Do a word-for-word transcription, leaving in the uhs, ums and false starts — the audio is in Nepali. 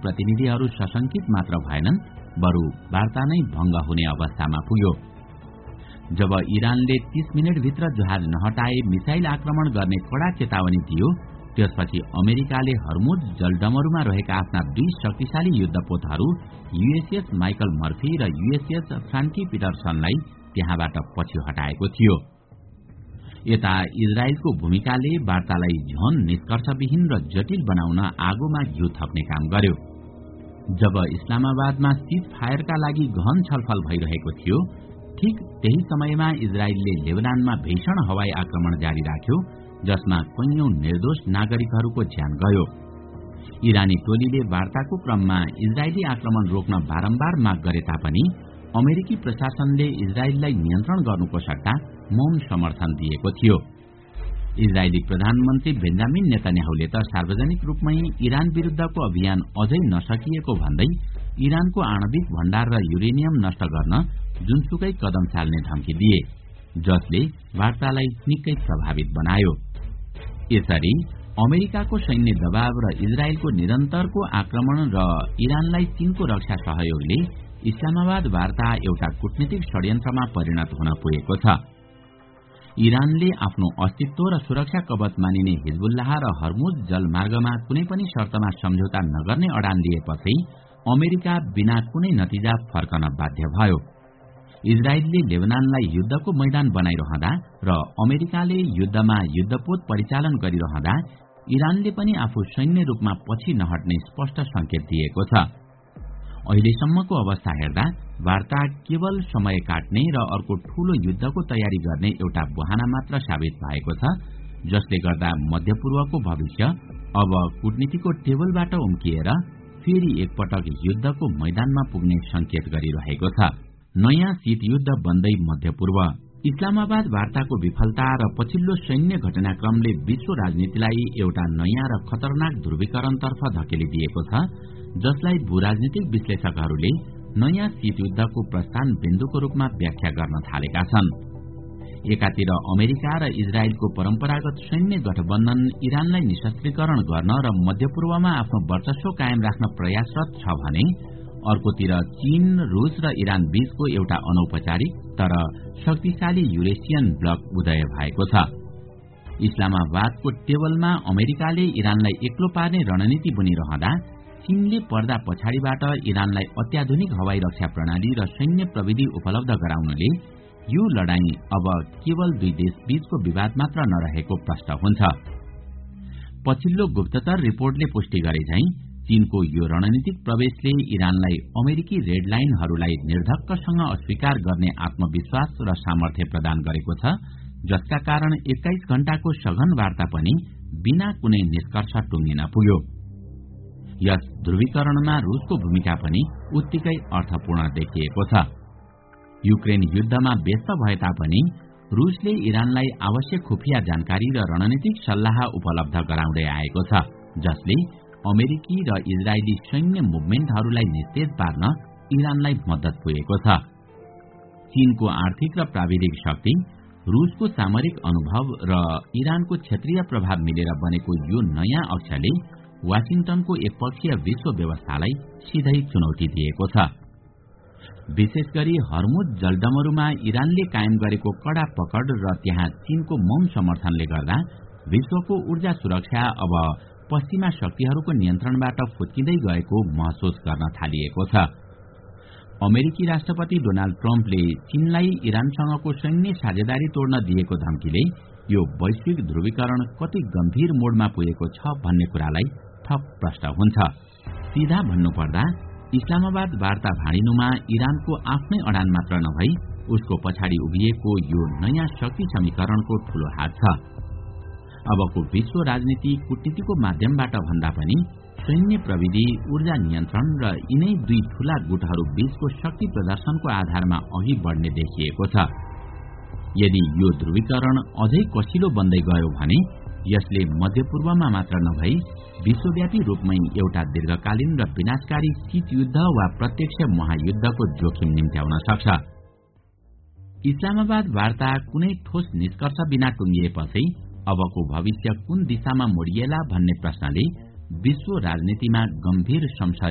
प्रतिनिधिहरू सशंकित मात्र भएनन्, बरु वार्ता नै भंग हुने अवस्थामा पुग्यो। जब इरानले तीस मिनटभित्र जहाज नहटाए मिसाइल आक्रमण गर्ने कड़ा चेतावनी दियो, त्यसपछि अमेरिकाले हर्मुज जलडमरूमा रहेका आफ्ना दुई शक्तिशाली युद्धपोतहरू यूएसएस माइकल मर्फी र यूएसएस फ्रान्की पीटरसनलाई त्यहाँबाट पछि हटाएको थियो। यता इजरायलको भूमिकाले वार्तालाई झन निष्कर्षविहीन र जटिल बनाउन आगोमा घिउ थप्ने काम गर्यो। जब इस्लामाबादमा सीज फायरका लागि गहन छलफल भइरहेको थियो, ठीक त्यही समयमा इजरायलले लेबनानमा भीषण हवाई आक्रमण जारी राख्यो, जसमा कैयौं निर्दोष नागरिकहरूको ज्यान गयो। इरानी टोलीले वार्ताको क्रममा इजरायली आक्रमण रोक्न बारम्बार माग गरे तापनि अमेरिकी प्रशासनले इजरायललाई नियन्त्रण गर्नुको सट्टा मौन समर्थन दिएको थियो। इजरायली प्रधानमन्त्री बेन्जामिन नेतन्याहुले त सार्वजनिक रूपमै इरान विरुद्धको अभियान अझै नसकिएको भन्दै इरानको आणविक भण्डार र युरेनियम नष्ट गर्न जुनसुकै कदम चाल्ने धम्की दिए, जसले वार्तालाई निकै प्रभावित बनायो। यसरी अमेरिकाको सैन्य दबाव र इजरायलको निरन्तरको आक्रमण र इरानलाई चीनको रक्षा सहयोगले इस्लामाबाद वार्ता एउटा कूटनीतिक षड्यन्त्रमा परिणत हुन पुगेको छ। इरानले आफ्नो अस्तित्व र सुरक्षा कवच मानिने हिजबुल्लाह र हर्मुज जलमार्गमा कुनै पनि शर्तमा सम्झौता नगर्ने अडान लिएपछि अमेरिका बिना कुनै नतिजा फर्कन बाध्य भयो। इजरायलले लेबनानलाई युद्धको मैदान बनाइरहँदा र अमेरिकाले युद्धमा युद्धपोत परिचालन गरिरहँदा इरानले पनि आफू सैन्य रूपमा पछि नहट्ने स्पष्ट संकेत दिएको छ। अहिलेसम्मको अवस्था हेर्दा वार्ता केवल समय काट्ने र अर्को ठूलो युद्धको तयारी गर्ने एउटा बहाना मात्र साबित भएको छ, जसले गर्दा मध्यपूर्वको भविष्य अब कूटनीतिको टेबलबाट उम्किएर फेरि एकपटक युद्धको मैदानमा पुग्ने संकेत गरिरहेको छ। नयाँ शीत युद्ध बन्दै मध्यपूर्व। इस्लामाबाद वार्ताको विफलता र पछिल्लो सैन्य घटनाक्रमले विश्व राजनीतिलाई एउटा नयाँ र खतरनाक ध्रुवीकरणतर्फ धकेलिदिएको छ, जसलाई भूराजनीतिक विश्लेषकहरूले नयाँ शीत युद्धको प्रस्थान बिन्दुको रूपमा व्याख्या गर्न थालेका छन्। एकातिर अमेरिका र इजरायलको परम्परागत सैन्य गठबन्धन इरानलाई निशस्त्रीकरण गर्न र मध्यपूर्वमा आफ्नो वर्चस्व कायम राख्न प्रयासरत छ भने अर्कोतिर चीन, रूस र इरान बीचको एउटा अनौपचारिक तर शक्तिशाली युरेसियन ब्लक उदय भएको छ। इस्लामाबादको टेबलमा अमेरिकाले इरानलाई एक्लो पार्ने रणनीति बुनिरहँदा चीनले पर्दा पछाडिबाट इरानलाई अत्याधुनिक हवाई रक्षा प्रणाली र सैन्य प्रविधि उपलब्ध गराउनुले यो लडाईँ अब केवल दुई देश बीचको विवाद मात्र नरहेको प्रष्ट हुन्छ। पछिल्लो गुप्तचर रिपोर्टले पुष्टि गरे झैं चीनको यो रणनीतिक प्रवेशले इरानलाई अमेरिकी रेड लाइनहरूलाई निर्धक्कसँग अस्वीकार गर्ने आत्मविश्वास र सामर्थ्य प्रदान गरेको छ, जसका कारण एक्काइस घण्टाको सघन वार्ता पनि बिना कुनै निष्कर्ष टुङ्गिन पुग्यो। यस ध्रुवीकरणमा रूसको भूमिका पनि उत्तिकै अर्थपूर्ण देखिएको छ। युक्रेन युद्धमा व्यस्त भए तापनि रूसले इरानलाई आवश्यक खुफिया जानकारी र रणनीतिक सल्लाह उपलब्ध गराउँदै आएको छ, जसले अमेरिकी र इजरायली सैन्य मुभमेन्टहरूलाई निस्तेज पार्न इरानलाई मद्दत पुगेको छ। चीनको आर्थिक र प्राविधिक शक्ति, रूसको सामरिक अनुभव र इरानको क्षेत्रीय प्रभाव मिलेर बनेको यो नयाँ अक्षले वाशिंटनको एकपक्षीय विश्व व्यवस्थालाई सिधै चुनौती दिएको छ। विशेष गरी हर्मुज जलडमरूमा इरानले कायम गरेको कड़ा पकड र त्यहाँ चीनको मौन समर्थनले गर्दा विश्वको ऊर्जा सुरक्षा अब पश्चिमा शक्तिहरूको नियन्त्रणबाट फुत्किँदै गएको महसुस गर्न थालिएको छ। अमेरिकी राष्ट्रपति डोनाल्ड ट्रम्पले चीनलाई इरानसँगको सैन्य साझेदारी तोड्न दिएको धम्कीले यो वैश्विक ध्रुवीकरण कति गम्भीर मोडमा पुगेको छ भन्ने कुरालाई थप प्रष्ट हुन्छ। सीधा भन्नुपर्दा इस्लामाबाद वार्ता भाँडिनुमा इरानको आफ्नै अडान मात्र नभई उसको पछाडि उभिएको यो नयाँ शक्ति समीकरणको ठूलो हात छ। अबको विश्व राजनीति कूटनीतिको माध्यमबाट भन्दा पनि सैन्य प्रविधि, ऊर्जा नियन्त्रण र यिनै दुई ठूला गुटहरू बीचको शक्ति प्रदर्शनको आधारमा अघि बढ्ने देखिएको छ। यदि यो ध्रुवीकरण अझै कसिलो बन्दै गयो भने यसले मध्यपूर्वमा मात्र नभई विश्वव्यापी रूपमै एउटा दीर्घकालीन र विनाशकारी शीत युद्ध वा प्रत्यक्ष महायुद्धको जोखिम निम्त्याउन सक्छ। इस्लामाबाद वार्ता कुनै ठोस निष्कर्ष बिना टुङ्गिएपछि अबको भविष्य कुन दिशामा मोडिएला भन्ने प्रश्नले विश्व राजनीतिमा गम्भीर संशय